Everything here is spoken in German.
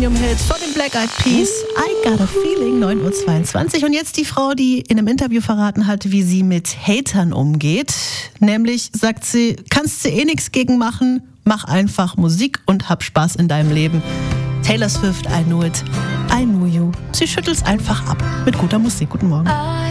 Millennium-Hit von den Black Eyed Peas. I Got a Feeling, 9:22 Uhr. Und jetzt die Frau, die in einem Interview verraten hat, wie sie mit Hatern umgeht. Nämlich sagt sie, kannst du eh nichts gegen machen, mach einfach Musik und hab Spaß in deinem Leben. Taylor Swift, I Knew It, I Knew You. Sie schüttelt's einfach ab mit guter Musik. Guten Morgen.